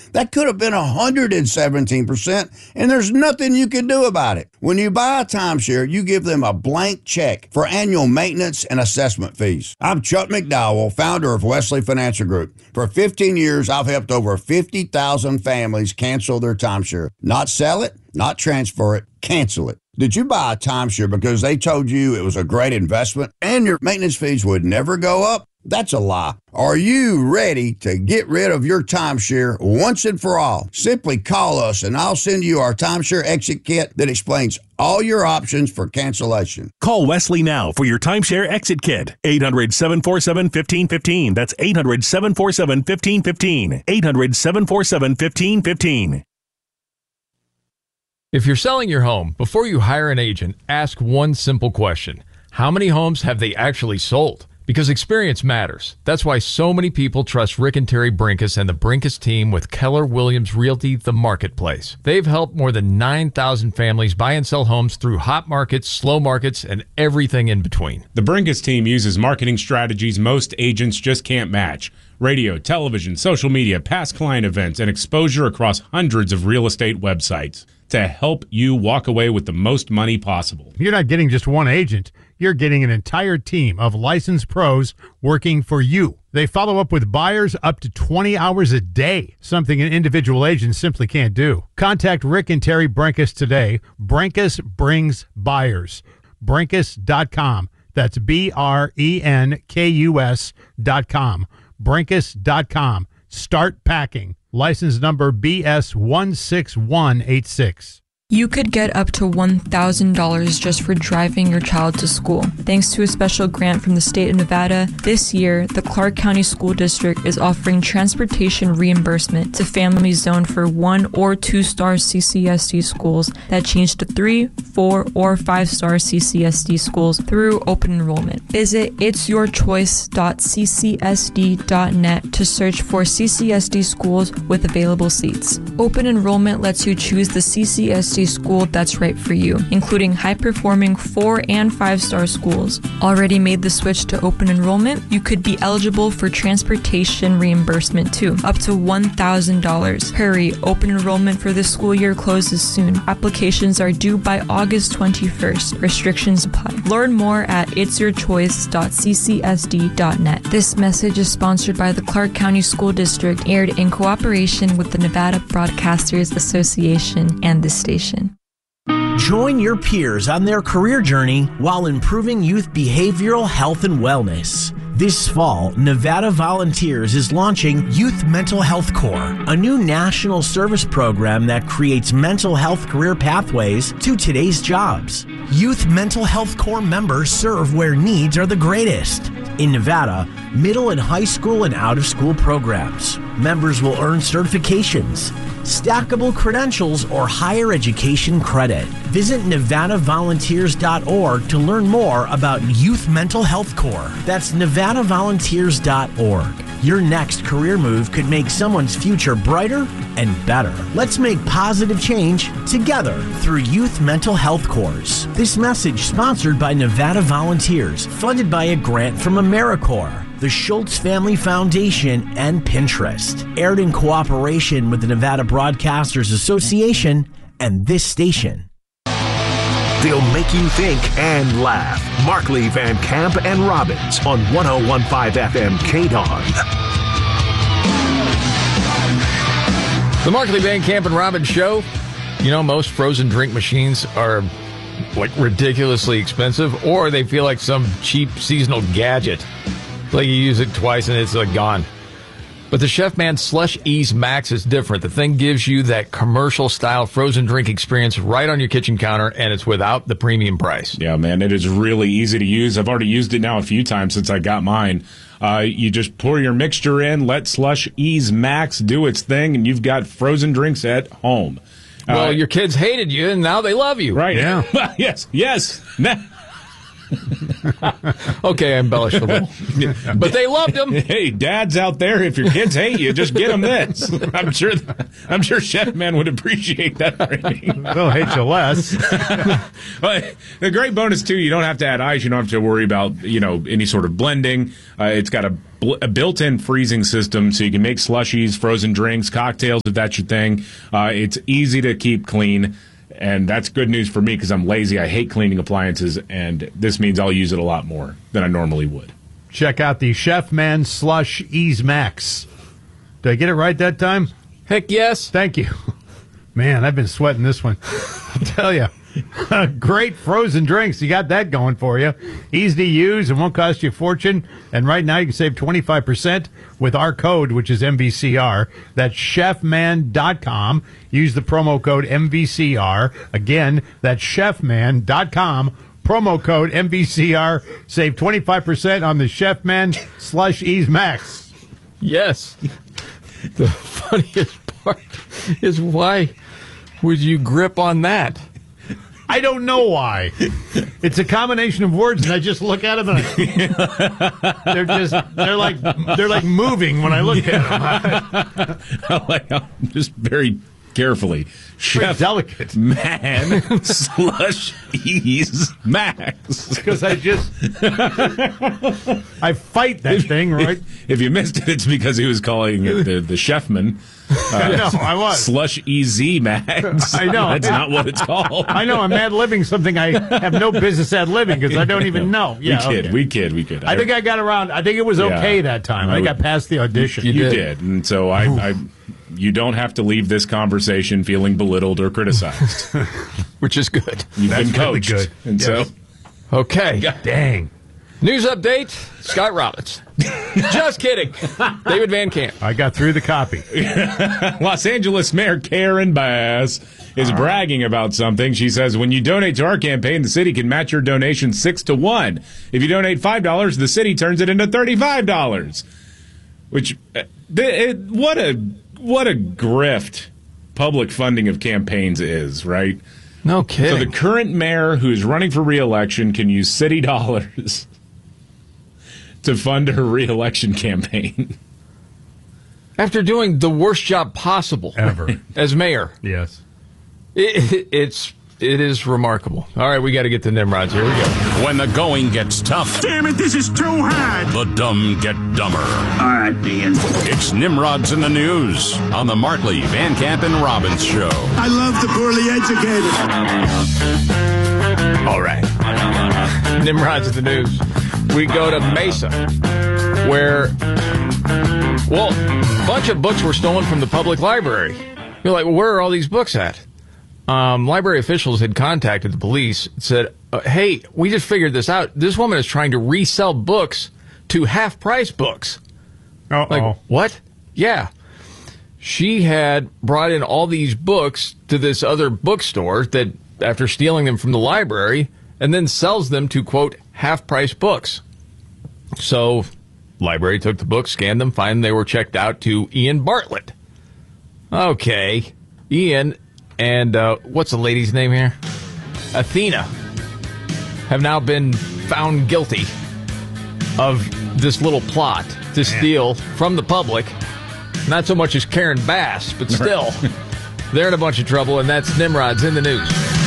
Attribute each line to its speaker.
Speaker 1: That could have been 117%, and there's nothing you can do about it. When you buy a timeshare, you give them a blank check for annual maintenance and assessment fees. I'm Chuck McDowell, founder of Wesley Financial Group. For 15 years, I've helped over 50,000 families cancel their timeshare. Not sell it, not transfer it, cancel it. Did you buy a timeshare because they told you it was a great investment and your maintenance fees would never go up? That's a lie. Are you ready to get rid of your timeshare once and for all? Simply call us and I'll send you our timeshare exit kit that explains all your options for cancellation.
Speaker 2: Call Wesley now for your timeshare exit kit. 800-747-1515. That's 800-747-1515. 800-747-1515.
Speaker 3: If you're selling your home, before you hire an agent, ask one simple question. How many homes have they actually sold? Because experience matters. That's why so many people trust Rick and Terry Brinkus and the Brinkus team with Keller Williams Realty, the marketplace. They've helped more than 9,000 families buy and sell homes through hot markets, slow markets, and everything in between.
Speaker 4: The Brinkus team uses marketing strategies most agents just can't match. Radio, television, social media, past client events, and exposure across hundreds of real estate websites to help you walk away with the most money possible.
Speaker 5: You're not getting just one agent. You're getting an entire team of licensed pros working for you. They follow up with buyers up to 20 hours a day, something an individual agent simply can't do. Contact Rick and Terry Brinkus today. Brinkus brings buyers. Brinkus.com. That's BRENKUS.com. Brinkus.com. Start packing. License number BS16186.
Speaker 6: You could get up to $1,000 just for driving your child to school. Thanks to a special grant from the state of Nevada, this year, the Clark County School District is offering transportation reimbursement to families zoned for 1- or 2-star CCSD schools that change to 3-, 4-, or 5-star CCSD schools through open enrollment. Visit itsyourchoice.ccsd.net to search for CCSD schools with available seats. Open enrollment lets you choose the CCSD school that's right for you, including high-performing 4- and 5-star schools. Already made the switch to open enrollment? You could be eligible for transportation reimbursement too, up to $1,000. Hurry, open enrollment for this school year closes soon. Applications are due by August 21st. Restrictions apply. Learn more at itsyourchoice.ccsd.net. This message is sponsored by the Clark County School District, aired in cooperation with the Nevada Broadcasters Association and this station.
Speaker 7: Join your peers on their career journey while improving youth behavioral health and wellness. This fall, Nevada Volunteers is launching Youth Mental Health Corps, a new national service program that creates mental health career pathways to today's jobs. Youth Mental Health Corps members serve where needs are the greatest. In Nevada, middle and high school and out-of-school programs. Members will earn certifications, stackable credentials, or higher education credit. Visit NevadaVolunteers.org to learn more about Youth Mental Health Corps. That's NevadaVolunteers.org. Your next career move could make someone's future brighter and better. Let's make positive change together through Youth Mental Health Corps. This message sponsored by Nevada Volunteers, funded by a grant from AmeriCorps, the Schultz Family Foundation, and Pinterest. Aired in cooperation with the Nevada Broadcasters Association and this station.
Speaker 8: They'll make you think and laugh. Markley, Van Camp, and Robbins on 101.5 FM KDON.
Speaker 3: The Markley, Van Camp, and Robbins show. You know, most frozen drink machines are like ridiculously expensive, or they feel like some cheap seasonal gadget. Like you use it twice and it's like gone. But the Chef Man Slush Ease Max is different. The thing gives you that commercial-style frozen drink experience right on your kitchen counter, and it's without the premium price.
Speaker 4: Yeah, man, it is really easy to use. I've already used it now a few times since I got mine. You just pour your mixture in, let Slush Ease Max do its thing, and you've got frozen drinks at home.
Speaker 3: Well, your kids hated you, and now they love you.
Speaker 4: Right.
Speaker 5: Yeah.
Speaker 4: Yes.
Speaker 3: Okay, I embellished a little. But they loved him.
Speaker 4: Hey, dads out there, if your kids hate you, just get them this. I'm sure Chef Man would appreciate that rating.
Speaker 5: They'll hate you less.
Speaker 4: But the great bonus, too, you don't have to add ice. You don't have to worry about, any sort of blending. It's got a built-in freezing system, so you can make slushies, frozen drinks, cocktails, if that's your thing. It's easy to keep clean. And that's good news for me because I'm lazy. I hate cleaning appliances, and this means I'll use it a lot more than I normally would.
Speaker 5: Check out the Chef Man Slush Ease Max. Did I get it right that time?
Speaker 3: Heck yes.
Speaker 5: Thank you. Man, I've been sweating this one. I'll tell you. Great frozen drinks. You got that going for you. Easy to use and won't cost you a fortune. And right now you can save 25% with our code, which is MVCR. That's chefman.com. Use the promo code MVCR. Again, that's chefman.com. Promo code MVCR. Save 25% on the Chef Man Slush Ease Max.
Speaker 3: Yes. The funniest part is why would you grip on that?
Speaker 5: I don't know why. It's a combination of words, and I just look at them, and they're like moving when I look at them.
Speaker 4: I'm just very carefully. Chef
Speaker 5: delicate
Speaker 4: Man Slush Ease Max.
Speaker 5: Because I fight that thing, right?
Speaker 4: If you missed it, it's because he was calling it the Chefman.
Speaker 5: No, I was.
Speaker 4: Slush EZ Max.
Speaker 5: I know.
Speaker 4: That's not what it's called.
Speaker 5: I know. I'm ad-libbing something I have no business ad-libbing because I don't even know. Yeah,
Speaker 4: we kid.
Speaker 5: I think I got around. I think it was okay that time. I think I passed the audition.
Speaker 4: You did. And so you don't have to leave this conversation feeling belittled or criticized.
Speaker 3: Which is good.
Speaker 4: You've been coached.
Speaker 5: Really good.
Speaker 4: And
Speaker 5: yes.
Speaker 4: So,
Speaker 3: okay.
Speaker 5: Dang.
Speaker 3: News update, Scott Robbins. Just kidding. David Van Camp.
Speaker 5: I got through the copy.
Speaker 4: Los Angeles Mayor Karen Bass is bragging about something. She says, when you donate to our campaign, the city can match your donation 6-1. If you donate $5, the city turns it into $35. Which, what a grift public funding of campaigns is, right?
Speaker 3: No kidding.
Speaker 4: So the current mayor who's running for re-election can use city dollars to fund her re-election campaign.
Speaker 3: After doing the worst job possible
Speaker 5: ever
Speaker 3: as mayor.
Speaker 5: Yes.
Speaker 3: It is remarkable. All right, we got to get to Nimrod's. Here we go.
Speaker 9: When the going gets tough.
Speaker 10: Damn it, this is too hard.
Speaker 9: The dumb get dumber.
Speaker 10: All right, Ian.
Speaker 9: It's Nimrod's in the News on the Markley, Van Camp, and Robbins Show.
Speaker 10: I love the poorly educated.
Speaker 3: All right. Nimrod's in the News. We go to Mesa, where, a bunch of books were stolen from the public library. You're like, well, where are all these books at? Library officials had contacted the police and said, hey, we just figured this out. This woman is trying to resell books to half-price books.
Speaker 5: Uh-oh.
Speaker 3: Like, what? Yeah. She had brought in all these books to this other bookstore that, after stealing them from the library, and then sells them to, quote, half-price books. So, library took the books, scanned them, found they were checked out to Ian Bartlett. Okay. Ian and what's the lady's name here? Athena have now been found guilty of this little plot to steal from the public. Not so much as Karen Bass, but still, they're in a bunch of trouble, and that's Nimrod's in the News.